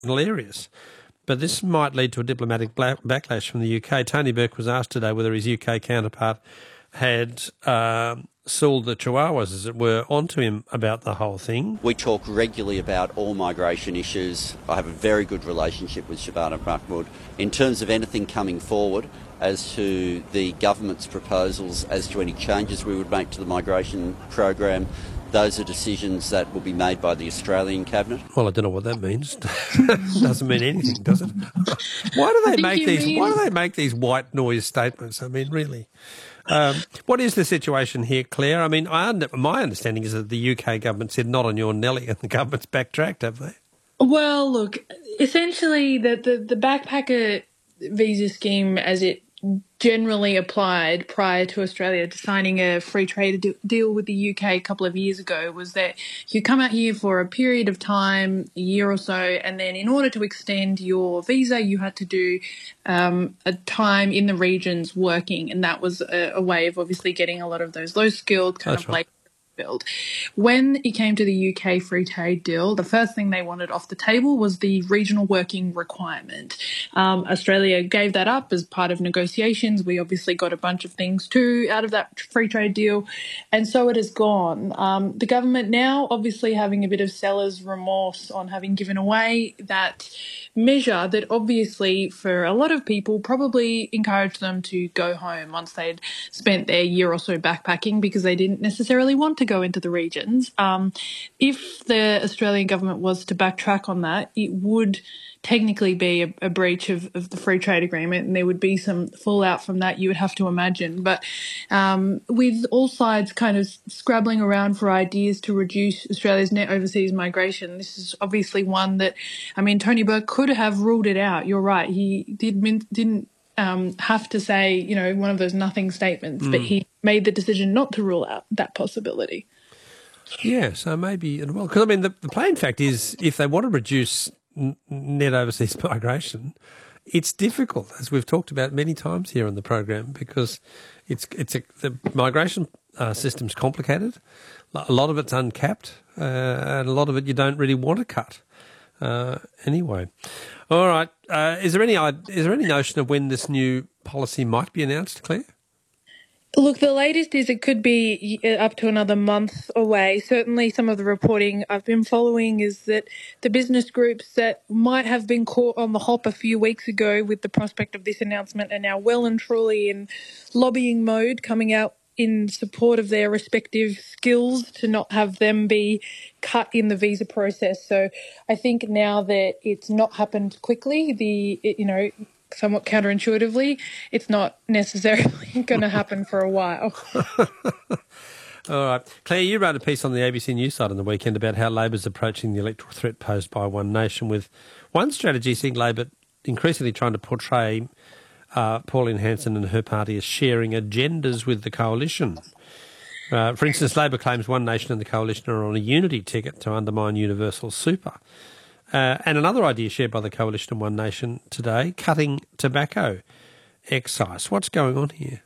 hilarious. But this might lead to a diplomatic backlash from the UK. Tony Burke was asked today whether his UK counterpart had sold the chihuahuas, as it were, onto him about the whole thing. We talk regularly about all migration issues. I have a very good relationship with Shabana Mahmood. In terms of anything coming forward as to the government's proposals as to any changes we would make to the migration program, those are decisions that will be made by the Australian Cabinet. Well, I don't know what that means. Doesn't mean anything, does it? Why do they make these white noise statements? I mean, really. What is the situation here, Claire? I mean, my understanding is that the UK government said not on your Nelly, and the government's backtracked, have they? Well, look, essentially the backpacker visa scheme, as it generally applied prior to Australia signing a free trade deal with the UK a couple of years ago, was that you come out here for a period of time, a year or so, and then in order to extend your visa, you had to do a time in the regions working, and that was a way of obviously getting a lot of those low-skilled kind of labor filled. When it came to the UK free trade deal, the first thing they wanted off the table was the regional working requirement. Australia gave that up as part of negotiations. We obviously got a bunch of things too out of that free trade deal, and so it has gone. The government now obviously having a bit of seller's remorse on having given away that measure that obviously for a lot of people probably encouraged them to go home once they'd spent their year or so backpacking, because they didn't necessarily want to go into the regions. If the Australian government was to backtrack on that, it would technically be a breach of the free trade agreement, and there would be some fallout from that, you would have to imagine. But with all sides kind of scrabbling around for ideas to reduce Australia's net overseas migration, this is obviously one that, I mean, Tony Burke could have ruled it out. You're right. He didn't have to say, you know, one of those nothing statements, but he made the decision not to rule out that possibility. Yeah, so maybe, well, because I mean, the plain fact is, if they want to reduce net overseas migration, it's difficult, as we've talked about many times here on the program, because the migration system's complicated. A lot of it's uncapped, and a lot of it you don't really want to cut. Anyway, all right. Is there any notion of when this new policy might be announced, Claire? Look, the latest is it could be up to another month away. Certainly some of the reporting I've been following is that the business groups that might have been caught on the hop a few weeks ago with the prospect of this announcement are now well and truly in lobbying mode, coming out in support of their respective skills to not have them be cut in the visa process. So I think now that it's not happened quickly, somewhat counterintuitively, it's not necessarily going to happen for a while. All right. Claire, you wrote a piece on the ABC News site on the weekend about how Labor's approaching the electoral threat posed by One Nation, with one strategy seeing Labor increasingly trying to portray Pauline Hanson and her party as sharing agendas with the coalition. For instance, Labor claims One Nation and the coalition are on a unity ticket to undermine universal super. And another idea shared by the coalition and One Nation today, cutting tobacco excise. What's going on here?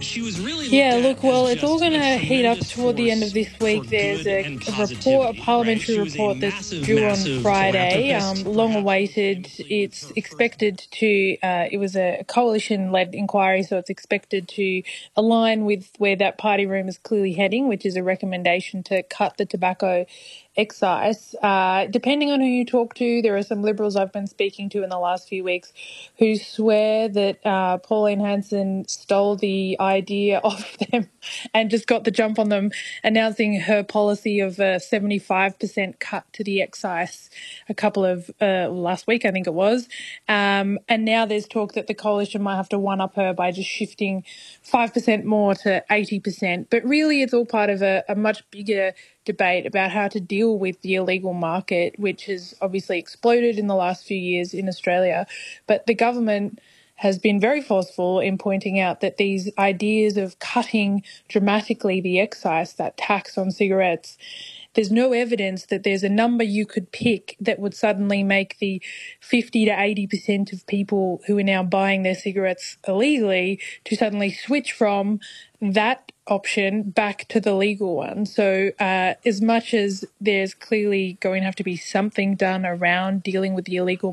It's all going to heat up toward the end of this week. There's a parliamentary report that's due on Friday, long awaited. It's expected to, it was a coalition-led inquiry, so it's expected to align with where that party room is clearly heading, which is a recommendation to cut the tobacco excise. Depending on who you talk to, there are some Liberals I've been speaking to in the last few weeks who swear that Pauline Hanson stole the idea off them and just got the jump on them, announcing her policy of a 75% cut to the excise a couple of last week, I think it was. And now there's talk that the coalition might have to one-up her by just shifting 5% more to 80%. But really it's all part of a much bigger debate about how to deal with the illegal market, which has obviously exploded in the last few years in Australia. But the government has been very forceful in pointing out that these ideas of cutting dramatically the excise, that tax on cigarettes, there's no evidence that there's a number you could pick that would suddenly make the 50 to 80% of people who are now buying their cigarettes illegally to suddenly switch from that option back to the legal one. So as much as there's clearly going to have to be something done around dealing with the illegal